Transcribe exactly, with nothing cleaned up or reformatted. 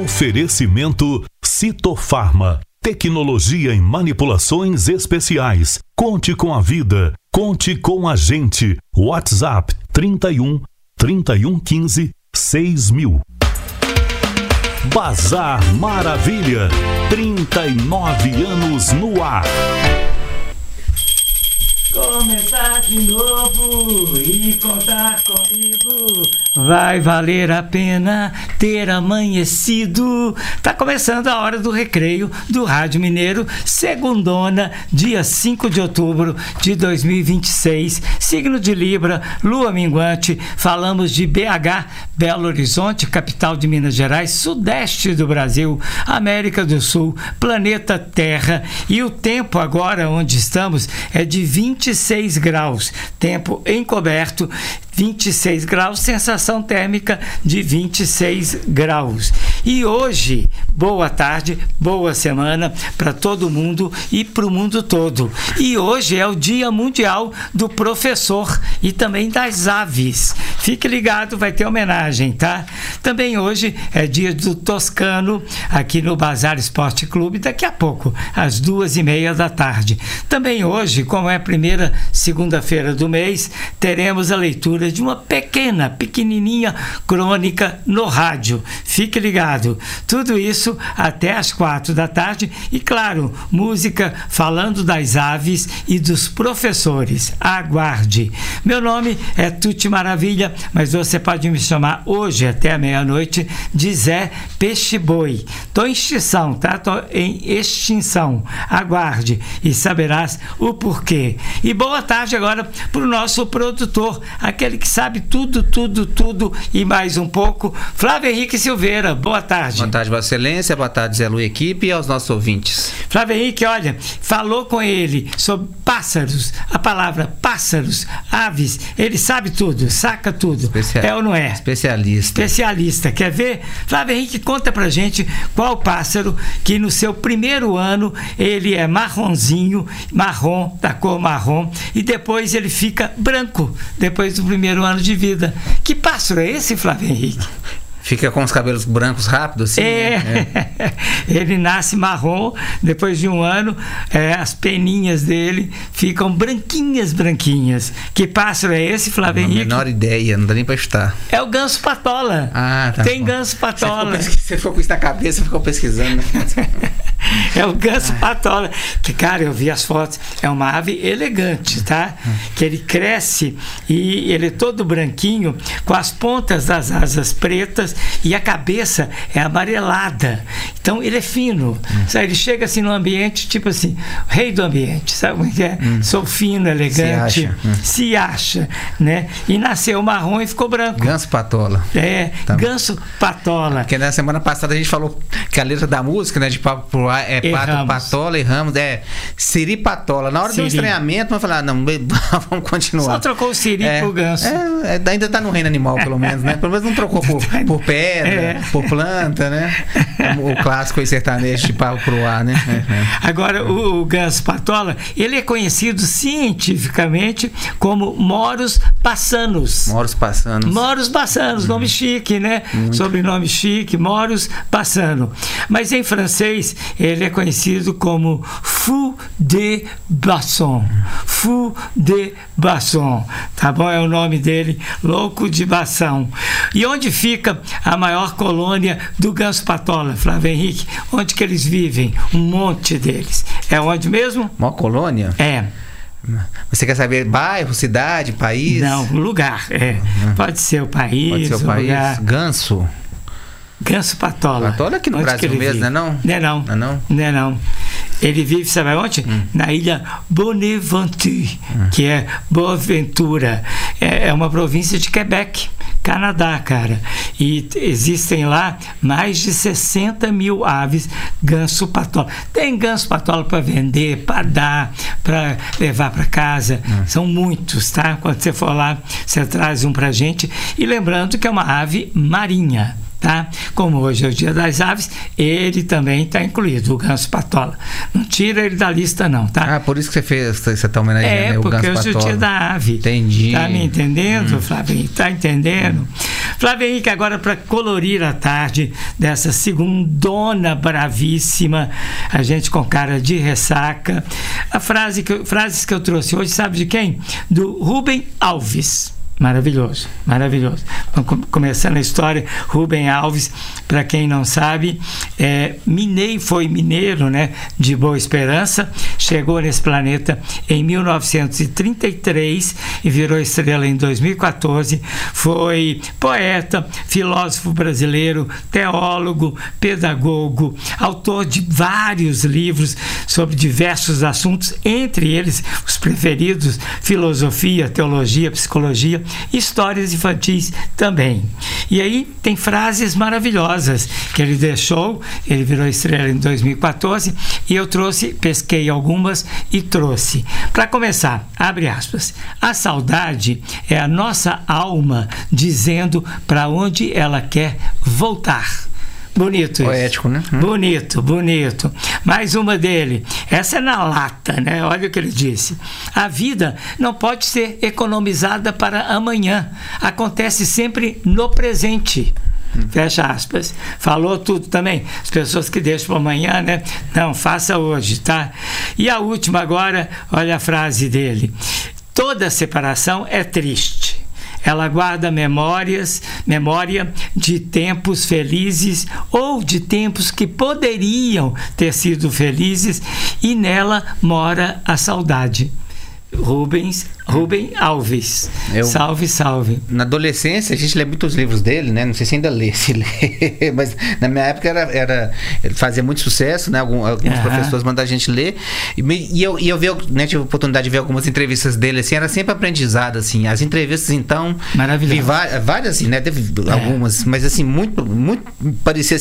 Oferecimento Citofarma. Tecnologia em manipulações especiais. Conte com a vida. Conte com a gente. WhatsApp trinta e um, trinta e um quinze, seis mil. Bazar Maravilha. trinta e nove anos no ar. Começar de novo e contar comigo. Vai valer a pena ter amanhecido. Tá começando a hora do recreio do Rádio Mineiro, segundona, dia cinco de outubro de dois mil e vinte e seis, signo de Libra, lua minguante. Falamos de B H, Belo Horizonte, capital de Minas Gerais, sudeste do Brasil, América do Sul, planeta Terra. E o tempo agora onde estamos é de vinte e seis graus, tempo encoberto, vinte e seis graus, sensação térmica de vinte e seis graus. E hoje, boa tarde, boa semana para todo mundo e para o mundo todo. E hoje é o Dia Mundial do Professor e também das Aves. Fique ligado, vai ter homenagem, tá? Também hoje é dia do Toscano, aqui no Bazar Esporte Clube, daqui a pouco, às duas e meia da tarde. Também hoje, como é a primeira segunda-feira do mês, teremos a leitura de uma pequena, pequenininha crônica no rádio. Fique ligado. Tudo isso até às quatro da tarde e, claro, música falando das aves e dos professores. Aguarde. Meu nome é Tuti Maravilha, mas você pode me chamar hoje até a meia-noite de Zé Peixe Boi. Tô em extinção, tá? Tô em extinção. Aguarde e saberás o porquê. E boa tarde agora para o nosso produtor, aquele que sabe tudo, tudo, tudo e mais um pouco, Flávio Henrique Silveira. Boa tarde. Boa tarde, Vossa Excelência. Boa tarde, Zé Lu Equipe, e aos nossos ouvintes. Flávio Henrique, olha, falou com ele sobre pássaros, a palavra pássaros, aves, ele sabe tudo, saca tudo. Especial... É ou não é? Especialista. Especialista. Quer ver? Flávio Henrique, conta pra gente qual pássaro que no seu primeiro ano ele é marronzinho, marrom, da cor marrom, e depois ele fica branco, depois do primeiro ano de vida. Que pássaro é esse, Flávio Henrique? Fica com os cabelos brancos rápidos, assim? É, né? É. Ele nasce marrom, depois de um ano, é, as peninhas dele ficam branquinhas, branquinhas. Que pássaro é esse, Flávio Henrique? A menor ideia, não dá nem pra estar. É o ganso patola. Ah, tá. Tem bom. ganso patola. Você ficou, você ficou com isso na cabeça, ficou pesquisando, né? É o ganso patola, que, cara, eu vi as fotos, é uma ave elegante, tá? Que ele cresce e ele é todo branquinho, com as pontas das asas pretas e a cabeça é amarelada. Então ele é fino, hum. sabe? Ele chega assim no ambiente, tipo assim, rei do ambiente, sabe como é que é? Hum. Sou fino, elegante, se acha, hum. se acha, né? E nasceu marrom e ficou branco. Ganso patola. É, tá. Ganso patola. Porque na semana passada a gente falou que a letra da música, né, de papo pro ar, é Erramos. pato, patola, erramos, é siri patola. Na hora Siri. do estranhamento, vamos falar, não, vamos continuar. Só trocou o siri é, por ganso. É, é, ainda tá no reino animal, pelo menos, né? Pelo menos não trocou por, por pedra, é. por planta, né? O clássico aí sertanejo de papo pro ar, né? É, é. Agora, o, o ganso patola, ele é conhecido cientificamente como Morus passanus. Morus passanus. Morus passanus, uhum. Nome chique, né? Muito. Sobrenome chique, Morus passano. Mas em francês, ele é conhecido como Fou de Basson. Fou de Basson, tá bom? É o nome dele, louco de Bação. E onde fica a maior colônia do ganso patola, Flávio Henrique? Onde que eles vivem? Um monte deles. É onde mesmo? Uma colônia? É. Você quer saber bairro, cidade, país? Não, lugar. É. Uhum. Pode ser o país. Pode ser o, o país. Lugar. Ganso. Ganso patola. Patola aqui no onde Brasil mesmo, não é não? Não é não. Não é não? Não é não. Ele vive, sabe onde? Hum. Na ilha Bonaventure, hum. que é Boa Ventura. É, é uma província de Quebec, Canadá, cara. E existem lá mais de sessenta mil aves ganso patola. Tem ganso patola para vender, para dar, para levar para casa. Hum. São muitos, tá? Quando você for lá, você traz um pra gente. E lembrando que é uma ave marinha. tá? Como hoje é o Dia das Aves, ele também está incluído, o Ganso Patola. Não tira ele da lista não, tá? Ah, por isso que você fez, você está homenageando, é, né, o Ganso porque hoje é o Dia da Ave. Entendi. Tá me entendendo, hum. Flávio Henrique? Tá entendendo? Hum. Flávio Henrique, agora para colorir a tarde dessa segundona bravíssima, a gente com cara de ressaca, a frase que, frases que eu trouxe hoje, sabe de quem? Do Rubem Alves. Maravilhoso, maravilhoso. Começando a história, Rubem Alves, para quem não sabe, é, mineiro, foi mineiro, né, de Boa Esperança, chegou nesse planeta em mil novecentos e trinta e três e virou estrela em dois mil e quatorze. Foi poeta, filósofo brasileiro, teólogo, pedagogo, autor de vários livros sobre diversos assuntos, entre eles os preferidos: filosofia, teologia, psicologia, histórias infantis também. E aí tem frases maravilhosas que ele deixou. Ele virou estrela em dois mil e quatorze e eu trouxe, pesquei algumas e trouxe. Para começar, abre aspas: a saudade é a nossa alma dizendo para onde ela quer voltar. Bonito isso. Poético, né? Hum. Bonito, bonito. Mais uma dele. Essa é na lata, né? Olha o que ele disse. A vida não pode ser economizada para amanhã. Acontece sempre no presente. Hum. Fecha aspas. Falou tudo também. As pessoas que deixam para amanhã, né? Não, faça hoje, tá? E a última agora, olha a frase dele. Toda separação é triste. Ela guarda memórias, memória de tempos felizes ou de tempos que poderiam ter sido felizes, e nela mora a saudade. Rubens, Rubem Alves. Eu, salve, salve. Na adolescência, a gente lê muitos livros dele, né? Não sei se ainda lê, se lê, mas na minha época era, era, ele fazia muito sucesso, né? Alguns, alguns uhum. professores mandaram a gente ler. E, e eu, e eu vi, né, tive a oportunidade de ver algumas entrevistas dele, assim, era sempre aprendizado, assim. As entrevistas, então, vi várias, várias assim, né? Teve é. algumas, mas assim, muito, muito parecia